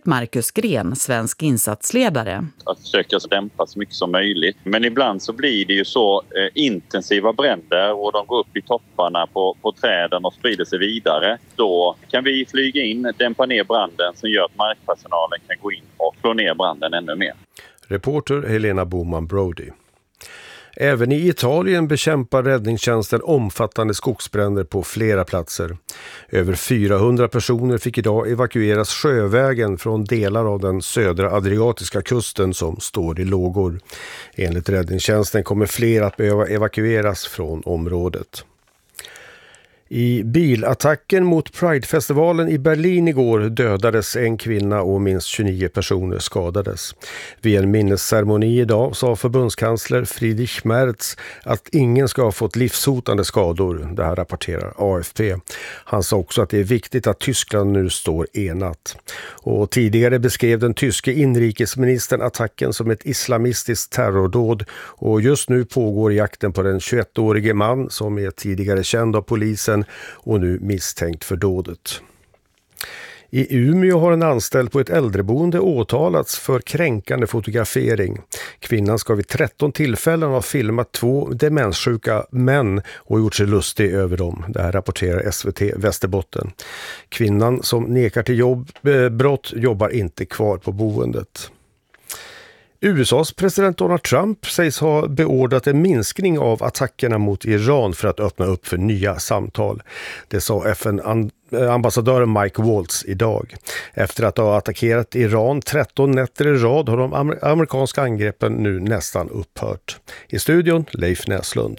enligt Marcus Gren, svensk insatsledare. Att försöka dämpa så mycket som möjligt. Men ibland så blir det ju så intensiva bränder och de går upp i topparna på träden och sprider sig vidare. Då kan vi flyga in, dämpa ner branden som gör att markpersonalen kan gå in och slå ner branden ännu mer. Reporter Helena Boman Brody. Även i Italien bekämpar räddningstjänsten omfattande skogsbränder på flera platser. Över 400 personer fick idag evakueras sjövägen från delar av den södra adriatiska kusten som står i lågor. Enligt räddningstjänsten kommer fler att behöva evakueras från området. I bilattacken mot Pride-festivalen i Berlin igår dödades en kvinna och minst 29 personer skadades. Vid en minnesceremoni idag sa förbundskansler Friedrich Merz att ingen ska ha fått livshotande skador. Det här rapporterar AFP. Han sa också att det är viktigt att Tyskland nu står enat. Och tidigare beskrev den tyske inrikesministern attacken som ett islamistiskt terrordåd och just nu pågår jakten på den 21-årige man som är tidigare känd av polisen och nu misstänkt för dådet. I Umeå har en anställd på ett äldreboende åtalats för kränkande fotografering. Kvinnan ska vid 13 tillfällen ha filmat 2 demenssjuka män och gjort sig lustig över dem. Det här rapporterar SVT Västerbotten. Kvinnan som nekar till brott jobbar inte kvar på boendet. USAs president Donald Trump sägs ha beordrat en minskning av attackerna mot Iran för att öppna upp för nya samtal. Det sa FN-ambassadören Mike Waltz idag. Efter att ha attackerat Iran 13 nätter i rad har de amerikanska angreppen nu nästan upphört. I studion Leif Näslund.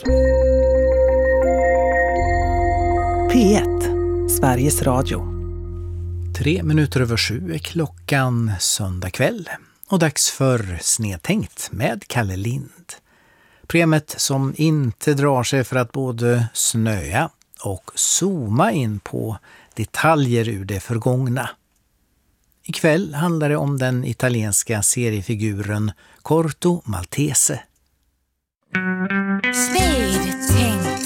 P1, Sveriges Radio. 7:03 är klockan söndag kväll. Och dags för Snedtänkt med Kalle Lind. Programmet som inte drar sig för att både snöa och zooma in på detaljer ur det förgångna. Ikväll handlar det om den italienska seriefiguren Corto Maltese. Snedtänkt.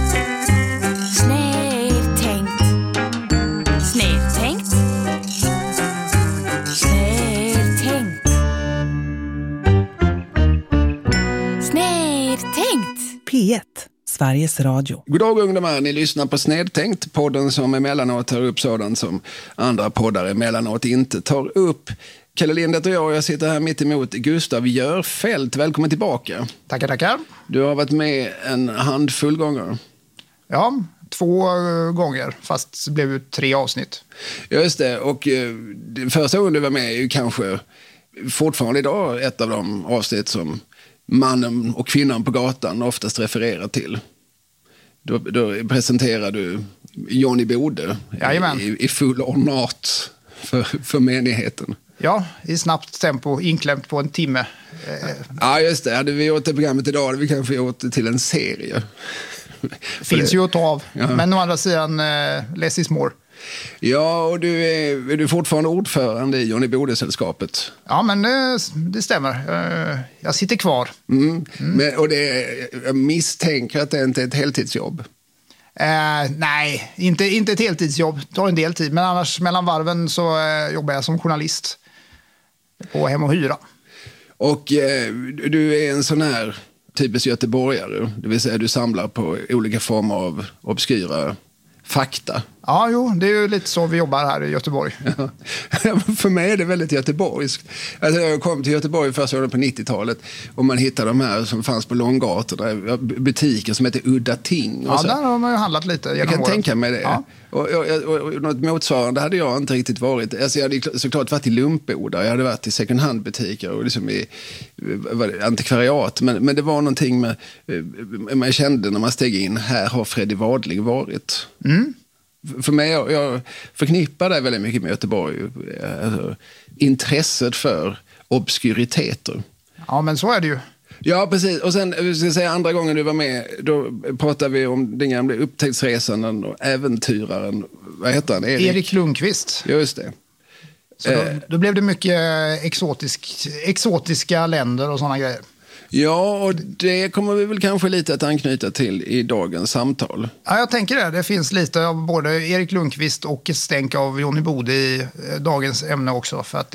Snedtänkt. Snedtänkt. P1, Sveriges Radio. God dag ungdomar, ni lyssnar på Snedtänkt, podden som emellanåt tar upp sådant som andra poddar emellanåt inte tar upp. Kalle Lindet och jag sitter här mitt emot Gustav Görfält. Välkommen tillbaka. Tackar, tackar. Du har varit med en handfull gånger. Ja, 2 gånger, fast det blev 3 avsnitt. Just det, och första gången du var med är ju kanske fortfarande idag ett av de avsnitt som mannen och kvinnan på gatan oftast refererar till. Då presenterar du Johnny Bode i full ornat för menigheten. Ja, i snabbt tempo, inklämt på en timme. Ja, just det. Hade vi gjort det programmet idag hade vi kanske gjort det till en serie. Finns ju att ta av. Ja. Men å andra sidan, less is more. Ja, och är du fortfarande ordförande i Johnny Bode-sällskapet? Ja, men det stämmer. Jag sitter kvar. Men, och jag misstänker att det inte är ett heltidsjobb. Nej, inte ett heltidsjobb. Det tar en del tid. Men annars mellan varven så jobbar jag som journalist på Hem och Hyra. Och du är en sån här typisk göteborgare. Det vill säga du samlar på olika former av obskyra fakta. Ja, jo, det är ju lite så vi jobbar här i Göteborg. Ja. För mig är det väldigt göteborgskt. Alltså, jag kom till Göteborg första året på 90-talet och man hittade de här som fanns på Långgator, butiker som heter Udda Ting. Och ja, där har man ju handlat lite. Jag kan tänka mig det. Ja. Och något motsvarande hade jag inte riktigt varit. Alltså, jag hade såklart varit i Lumpboda, jag hade varit i second hand-butiker och liksom i antikvariat. Men det var någonting med man kände när man steg in, här har Freddy Wadling varit. För mig, jag förknippar det väldigt mycket med Göteborg. Alltså, intresset för obskuriteter. Ja, men så är det ju. Ja, precis. Och sen, jag ska säga, andra gången du var med, då pratade vi om den gamla upptäcktsresanden och äventyraren. Vad heter han? Erik Lundqvist. Just det. Så då blev det mycket exotiska länder och sådana grejer. Ja, och det kommer vi väl kanske lite att anknyta till i dagens samtal. Ja, jag tänker det. Det finns lite av både Erik Lundqvist och ett stänk av Johnny Bode i dagens ämne också. För att